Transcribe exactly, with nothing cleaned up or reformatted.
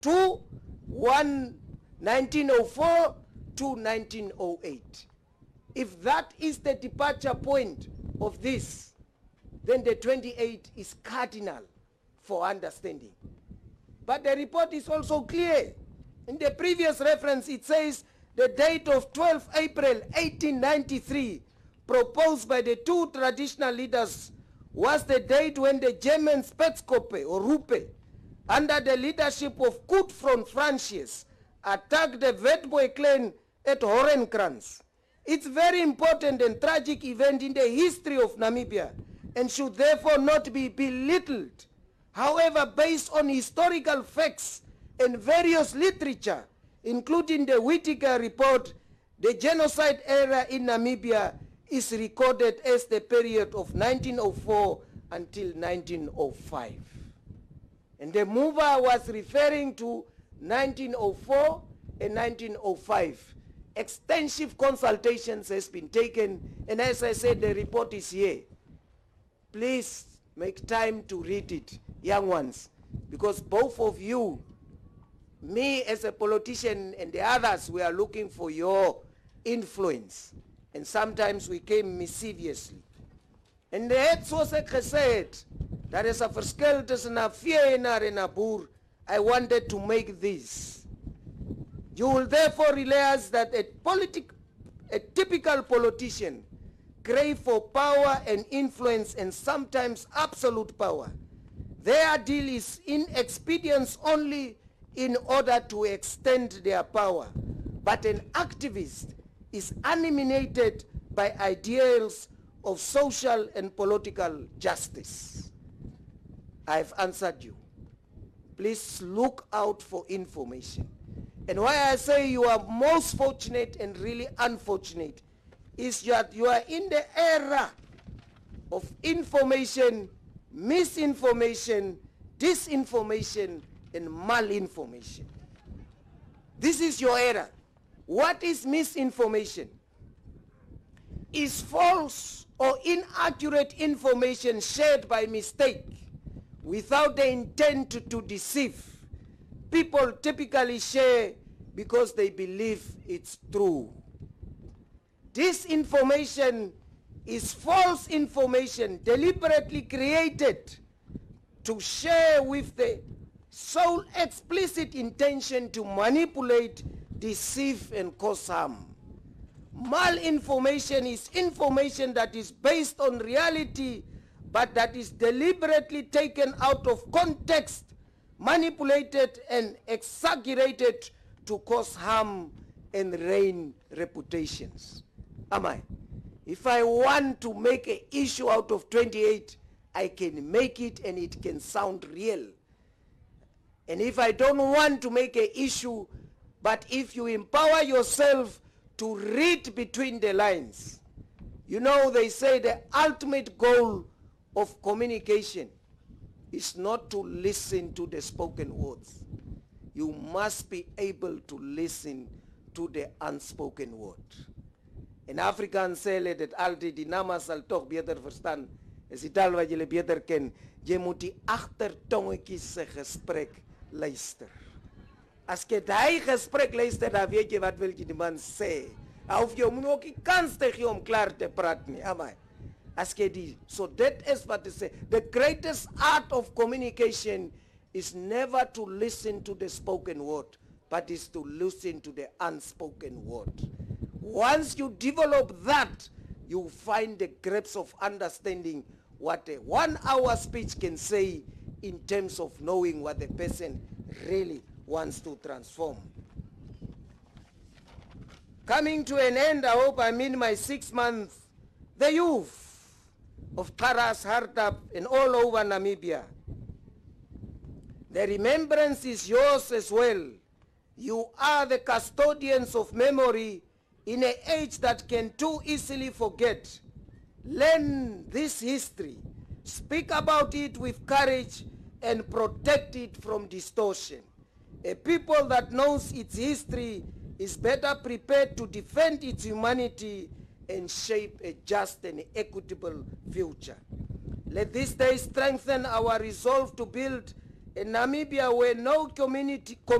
to nineteen oh four to nineteen oh eight. If that is the departure point of this, then the twenty-eight is cardinal for understanding. But the report is also clear. In the previous reference, it says the date of twelfth April eighteen ninety-three, proposed by the two traditional leaders, was the date when the German Spätskoppe or Ruppe, under the leadership of Kurt von Francius, attacked the Wetboy clan at Hornkrans. It's a very important and tragic event in the history of Namibia and should therefore not be belittled. However, based on historical facts and various literature, including the Whitaker report, the genocide era in Namibia is recorded as the period of nineteen oh four until nineteen oh five. And the mover was referring to nineteen oh four and nineteen oh five. Extensive consultations has been taken, and as I said, the report is here. Please make time to read it, young ones, because both of you, me as a politician and the others, we are looking for your influence. And sometimes we came mischievously. En het soos ek gesê het, daar is 'n verskil tussen 'n veeienaar en 'n boer. I wanted to make this. You will therefore realize that a, politic, a typical politician crave for power and influence and sometimes absolute power. Their deal is in expedience only in order to extend their power. But an activist is animated by ideals of social and political justice. I've answered you. Please look out for information. And why I say you are most fortunate and really unfortunate is that you are in the era of information, misinformation, disinformation, and malinformation. This is your era. What is misinformation? Is false or inaccurate information shared by mistake without the intent to, to deceive. People typically share because they believe it's true. Disinformation is false information deliberately created to share with the sole explicit intention to manipulate, deceive, and cause harm. Malinformation is information that is based on reality, but that is deliberately taken out of context, manipulated and exaggerated to cause harm and ruin reputations. Am I? If I want to make an issue out of twenty-eight, I can make it and it can sound real. And if I don't want to make an issue, but if you empower yourself to read between the lines, you know, they say the ultimate goal of communication is not to listen to the spoken words. You must be able to listen to the unspoken word. In Afrikaans sê hulle dit altyd, die nama sal toch beter verstaan, is die taal wat julle beter ken. Jy moet die agtertongetjies se gesprek luister. As jy daai gesprek luister, dan weet jy wat wil jy die man sê. Of jy moet ook die kans te gee om klaar te praat nie, amai. As jy die, so that is what they say. The greatest art of communication is never to listen to the spoken word, but is to listen to the unspoken word. Once you develop that, you find the grapes of understanding what a one-hour speech can say in terms of knowing what the person really wants to transform. Coming to an end, I hope I'm in my six months, the youth of Karas, Hardap, and all over Namibia. The remembrance is yours as well. You are the custodians of memory in an age that can too easily forget. Learn this history, speak about it with courage, and protect it from distortion. A people that knows its history is better prepared to defend its humanity and shape a just and equitable future. Let this day strengthen our resolve to build in Namibia were no community